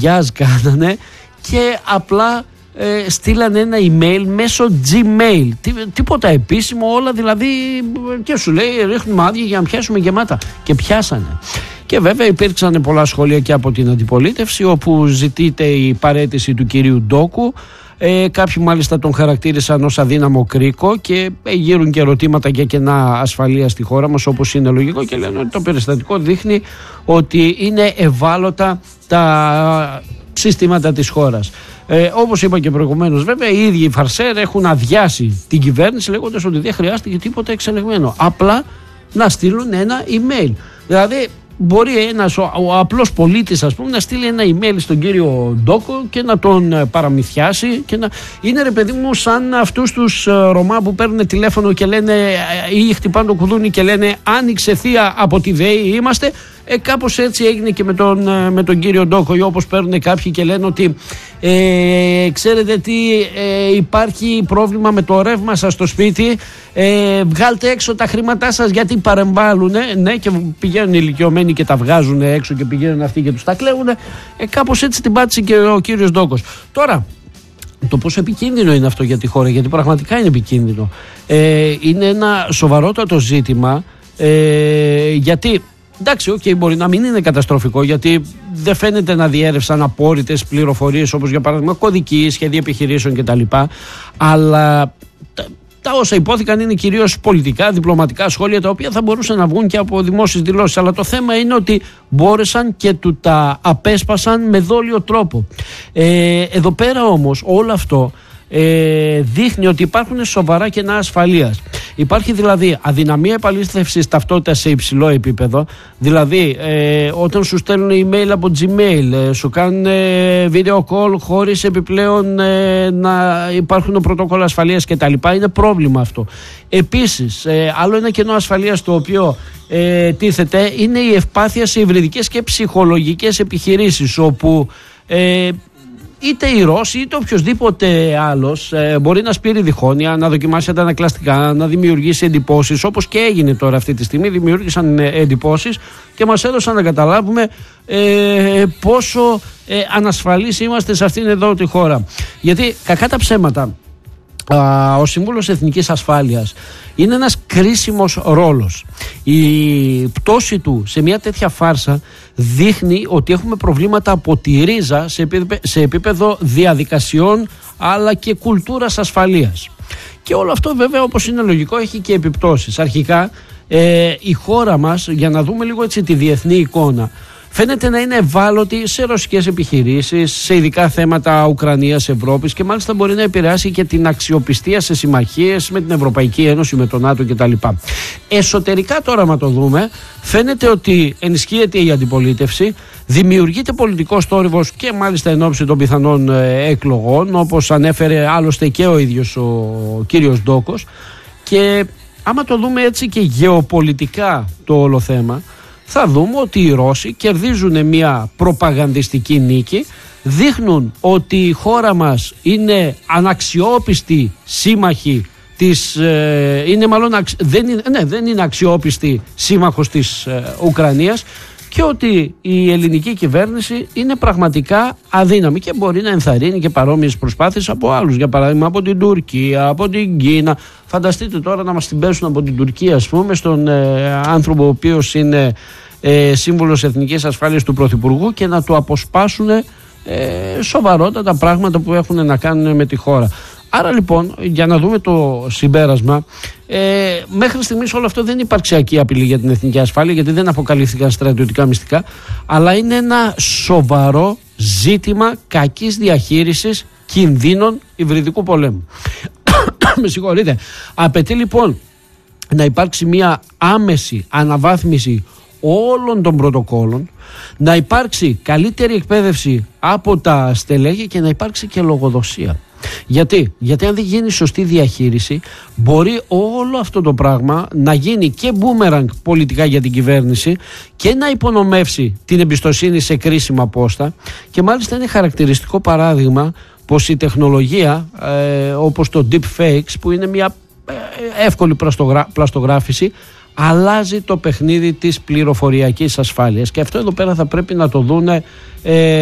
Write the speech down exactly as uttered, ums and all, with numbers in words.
γιάζ κάνανε και απλά ε, στείλανε ένα email μέσω Gmail. Τι, τίποτα επίσημο, όλα δηλαδή, και σου λέει ρίχνουμε άδεια για να πιάσουμε γεμάτα. Και πιάσανε. Και βέβαια υπήρξαν πολλά σχόλια και από την αντιπολίτευση, όπου ζητείται η παραίτηση του κυρίου Ντόκου. Ε, κάποιοι μάλιστα τον χαρακτήρισαν ως αδύναμο κρίκο και γύρουν και ερωτήματα για κενά ασφαλεία στη χώρα μας, όπως είναι λογικό, και λένε ότι το περιστατικό δείχνει ότι είναι ευάλωτα τα συστήματα της χώρας. Ε, όπως είπα και προηγουμένως, βέβαια οι ίδιοι οι Φαρσέρ έχουν αδειάσει την κυβέρνηση λέγοντας ότι δεν χρειάστηκε τίποτα εξελεγμένο, απλά να στείλουν ένα email. Δηλαδή μπορεί ένας ο, ο απλός πολίτης, ας πούμε, να στείλει ένα email στον κύριο Ντόκο και να τον παραμυθιάσει και να... Είναι, ρε παιδί μου, σαν αυτούς τους Ρωμά που παίρνουν τηλέφωνο και λένε, ή χτυπάνε το κουδούνι και λένε άνοιξε θεία, από τη ΔΕΗ είμαστε. Ε, κάπως έτσι έγινε και με τον, με τον κύριο Ντόκο, ή όπως παίρνουν κάποιοι και λένε ότι ε, ξέρετε τι, ε, υπάρχει πρόβλημα με το ρεύμα σας στο σπίτι, ε, βγάλτε έξω τα χρήματά σας γιατί παρεμβάλλουν. Ναι, και πηγαίνουν οι ηλικιωμένοι και τα βγάζουν έξω και πηγαίνουν αυτοί και τους τα κλέβουν. Ε, κάπως έτσι την πάτησε και ο κύριος Ντόκος. Τώρα, το πόσο επικίνδυνο είναι αυτό για τη χώρα, γιατί πραγματικά είναι επικίνδυνο. Ε, είναι ένα σοβαρότατο ζήτημα, ε, γιατί εντάξει, okay, μπορεί να μην είναι καταστροφικό, γιατί δεν φαίνεται να διέρευσαν απόρριτες πληροφορίες, όπως για παράδειγμα κωδική, σχέδια επιχειρήσεων κτλ. Αλλά τα, τα όσα υπόθηκαν είναι κυρίως πολιτικά, διπλωματικά σχόλια, τα οποία θα μπορούσαν να βγουν και από δημόσιες δηλώσεις. Αλλά το θέμα είναι ότι μπόρεσαν και του τα απέσπασαν με δόλιο τρόπο. Ε, εδώ πέρα όμως όλο αυτό Ε, δείχνει ότι υπάρχουν σοβαρά κενά ασφαλείας. Υπάρχει δηλαδή αδυναμία επαλήθευσης ταυτότητας σε υψηλό επίπεδο. Δηλαδή ε, όταν σου στέλνουν email από Gmail, ε, σου κάνουν ε, video call χωρίς επιπλέον ε, να υπάρχουν πρωτόκολλα ασφαλείας κτλ. Είναι πρόβλημα αυτό. Επίσης ε, άλλο ένα κενό ασφαλείας το οποίο ε, τίθεται είναι η ευπάθεια σε υβριδικές και ψυχολογικές επιχειρήσεις, όπου ε, είτε οι Ρώσοι είτε οποιοδήποτε άλλος ε, μπορεί να σπείρει διχόνοια, να δοκιμάσει αντανακλαστικά, να δημιουργήσει εντυπώσεις, όπως και έγινε τώρα αυτή τη στιγμή. Δημιούργησαν ε, εντυπώσεις και μας έδωσαν να καταλάβουμε ε, πόσο ε, ανασφαλείς είμαστε σε αυτήν εδώ τη χώρα. Γιατί κακά τα ψέματα, α, ο Σύμβουλος Εθνικής Ασφάλειας είναι ένας κρίσιμος ρόλος. Η πτώση του σε μια τέτοια φάρσα δείχνει ότι έχουμε προβλήματα από τη ρίζα σε επίπεδο, σε επίπεδο διαδικασιών, αλλά και κουλτούρας ασφαλείας. Και όλο αυτό βέβαια, όπως είναι λογικό, έχει και επιπτώσεις. Αρχικά ε, η χώρα μας, για να δούμε λίγο έτσι τη διεθνή εικόνα, φαίνεται να είναι ευάλωτη σε ρωσικές επιχειρήσεις, σε ειδικά θέματα Ουκρανίας, Ευρώπης, και μάλιστα μπορεί να επηρεάσει και την αξιοπιστία σε συμμαχίες με την Ευρωπαϊκή Ένωση, με τον ΝΑΤΟ κτλ. Εσωτερικά τώρα, να το δούμε, φαίνεται ότι ενισχύεται η αντιπολίτευση, δημιουργείται πολιτικός θόρυβος και μάλιστα εν ώψη των πιθανών ε, εκλογών, όπως ανέφερε άλλωστε και ο ίδιος ο κύριος Ντόκος. Και άμα το δούμε έτσι και γεωπολιτικά το όλο θέμα, θα δούμε ότι οι Ρώσοι κερδίζουν μια προπαγανδιστική νίκη, δείχνουν ότι η χώρα μας είναι αναξιόπιστη σύμμαχη της, ε, είναι μάλλον αξ, δεν, είναι, ναι, δεν είναι αξιόπιστη σύμμαχος της ε, Ουκρανίας, και ότι η ελληνική κυβέρνηση είναι πραγματικά αδύναμη και μπορεί να ενθαρρύνει και παρόμοιες προσπάθειες από άλλους, για παράδειγμα από την Τουρκία, από την Κίνα. Φανταστείτε τώρα να μας την πέσουν από την Τουρκία, ας πούμε, στον ε, άνθρωπο ο οποίος είναι ε, σύμβουλος Εθνικής Ασφάλειας του Πρωθυπουργού, και να του αποσπάσουν ε, σοβαρότατα πράγματα που έχουν να κάνουν με τη χώρα. Άρα λοιπόν, για να δούμε το συμπέρασμα, ε, μέχρι στιγμής όλο αυτό δεν είναι υπαρξιακή απειλή για την εθνική ασφάλεια, γιατί δεν αποκαλύφθηκαν στρατιωτικά μυστικά, αλλά είναι ένα σοβαρό ζήτημα κακής διαχείρισης κινδύνων υβριδικού πολέμου. Με συγχωρείτε. Απαιτεί λοιπόν να υπάρξει μια άμεση αναβάθμιση όλων των πρωτοκόλων, να υπάρξει καλύτερη εκπαίδευση από τα στελέχη και να υπάρξει και λογοδοσία. Γιατί? Γιατί αν δεν γίνει σωστή διαχείριση, μπορεί όλο αυτό το πράγμα να γίνει και μπούμεραγκ πολιτικά για την κυβέρνηση και να υπονομεύσει την εμπιστοσύνη σε κρίσιμα πόστα. Και μάλιστα είναι χαρακτηριστικό παράδειγμα πως η τεχνολογία ε, όπως το deepfakes, που είναι μια ε, εύκολη πλαστογρα... πλαστογράφηση, αλλάζει το παιχνίδι της πληροφοριακής ασφάλειας. Και αυτό εδώ πέρα θα πρέπει να το δούνε ε,